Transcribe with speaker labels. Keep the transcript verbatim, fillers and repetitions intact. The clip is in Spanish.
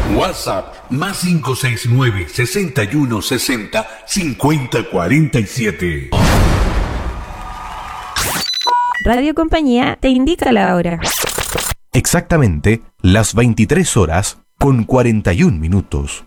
Speaker 1: WhatsApp más cinco seis nueve, sesenta y uno sesenta, cincuenta cuarenta y siete.
Speaker 2: Radio Compañía te indica la hora.
Speaker 3: Exactamente las veintitrés horas con cuarenta y un minutos.